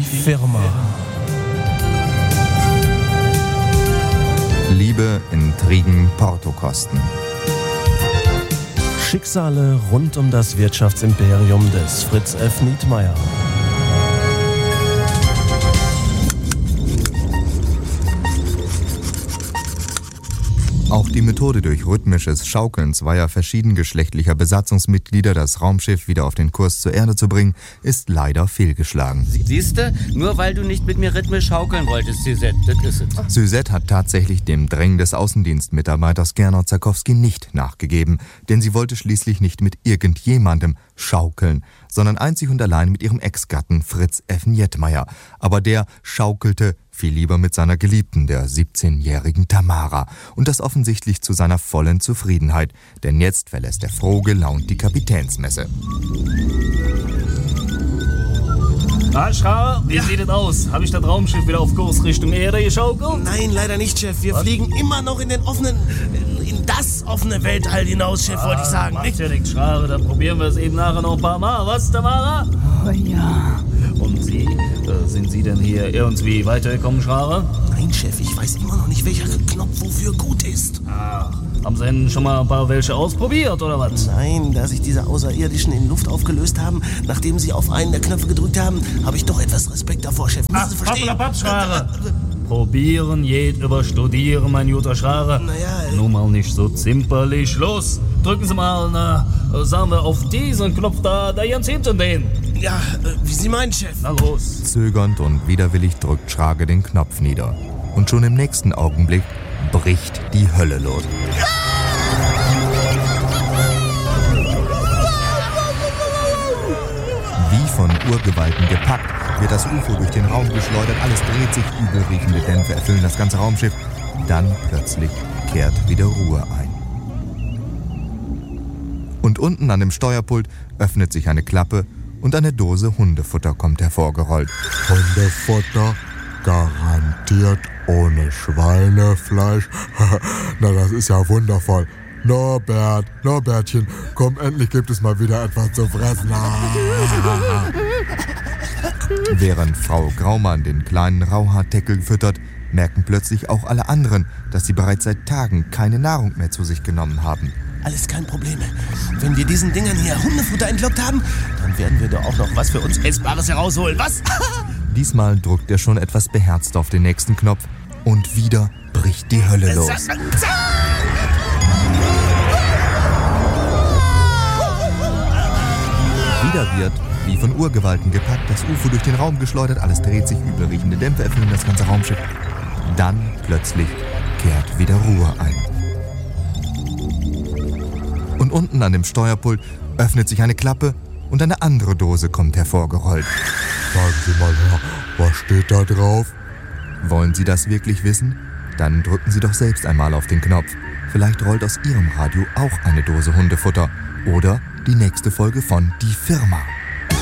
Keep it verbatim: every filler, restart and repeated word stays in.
Firma. Liebe, Intrigen, Portokosten. Schicksale rund um das Wirtschaftsimperium des Fritz F. Nietmeyer. Auch die Methode durch rhythmisches Schaukeln zweier verschiedengeschlechtlicher Besatzungsmitglieder, das Raumschiff wieder auf den Kurs zur Erde zu bringen, ist leider fehlgeschlagen. Siehste, nur weil du nicht mit mir rhythmisch schaukeln wolltest, Suzette, das ist es. Suzette hat tatsächlich dem Drängen des Außendienstmitarbeiters Gernot Zarkowski nicht nachgegeben, denn sie wollte schließlich nicht mit irgendjemandem schaukeln, sondern einzig und allein mit ihrem Ex-Gatten Fritz F. Nietmeyer. Aber der schaukelte viel lieber mit seiner Geliebten, der siebzehnjährigen Tamara. Und das offensichtlich zu seiner vollen Zufriedenheit, denn jetzt verlässt er froh gelaunt die Kapitänsmesse. Ah, Schrar, wie ja. sieht es aus? Habe ich das Raumschiff wieder auf Kurs Richtung Erde geschaukelt? Nein, leider nicht, Chef. Wir Was? fliegen immer noch in den offenen, in das offene Weltall hinaus, Chef, ah, wollte ich sagen. Macht nicht? ja nichts, Schrar. Dann probieren wir es eben nachher noch ein paar Mal. Was, Tamara? Oh ja. Und Sie? Äh, sind Sie denn hier irgendwie weitergekommen, Schrar? Nein, Chef, ich weiß immer noch nicht, welcher Knopf wofür gut ist. Ah, haben Sie denn schon mal ein paar welche ausprobiert, oder was? Nein, da sich diese Außerirdischen in Luft aufgelöst haben, nachdem sie auf einen der Knöpfe gedrückt haben, habe ich doch etwas Respekt davor, Chef. Müssen Sie verstehen? Papp, Schrar. Probieren geht über Studieren, mein guter Schrar. Naja, äh Nur mal nicht so zimperlich. Los, drücken Sie mal, na, sagen wir, auf diesen Knopf da, da ganz hinten den. Ja, äh, wie Sie meinen, Chef. Na los. Zögernd und widerwillig drückt Schrage den Knopf nieder. Und schon im nächsten Augenblick bricht die Hölle los. Wie von Urgewalten gepackt, wird das U F O durch den Raum geschleudert, alles dreht sich, übelriechende Dämpfe erfüllen das ganze Raumschiff. Dann plötzlich kehrt wieder Ruhe ein. Und unten an dem Steuerpult öffnet sich eine Klappe und eine Dose Hundefutter kommt hervorgerollt. Hundefutter? Garantiert ohne Schweinefleisch? Na, das ist ja wundervoll. Norbert, Norbertchen, komm, endlich gibt es mal wieder etwas zu fressen. Während Frau Graumann den kleinen Rauhaarteckel füttert, merken plötzlich auch alle anderen, dass sie bereits seit Tagen keine Nahrung mehr zu sich genommen haben. Alles kein Problem. Wenn wir diesen Dingern hier Hundefutter entlockt haben, dann werden wir da auch noch was für uns Essbares herausholen, was? Diesmal drückt er schon etwas beherzt auf den nächsten Knopf und wieder bricht die Hölle los. Wieder wird, wie von Urgewalten gepackt, das U F O durch den Raum geschleudert, alles dreht sich, übelriechende Dämpfe erfüllen das ganze Raumschiff. Dann plötzlich kehrt wieder Ruhe ein. Und unten an dem Steuerpult öffnet sich eine Klappe und eine andere Dose kommt hervorgerollt. Sagen Sie mal her, was steht da drauf? Wollen Sie das wirklich wissen? Dann drücken Sie doch selbst einmal auf den Knopf. Vielleicht rollt aus Ihrem Radio auch eine Dose Hundefutter. Oder die nächste Folge von Die Firma.